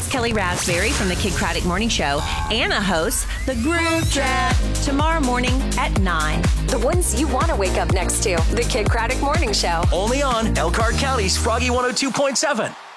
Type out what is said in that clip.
it's Kelly Raspberry from the Kidd Kraddick Morning Show. Anna hosts The Groove Trap tomorrow morning at 9. The ones you want to wake up next to. The Kidd Kraddick Morning Show. Only on Elkhart County's Froggy 102.7.